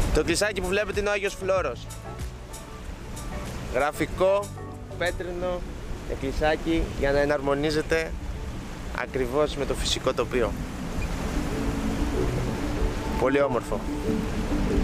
Το εκκλησάκι που βλέπετε είναι ο Άγιος Φλόρος. Γραφικό, πέτρινο εκκλησάκι για να εναρμονίζεται ακριβώς με το φυσικό τοπίο. Πολύ όμορφο.